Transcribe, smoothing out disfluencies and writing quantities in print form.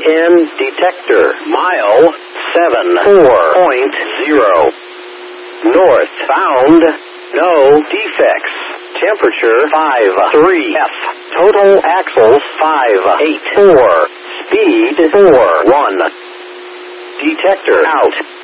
EN detector. Mile 74.0. Northbound. No defects. Temperature 53F. Total axles 584. Speed 41. Detector out.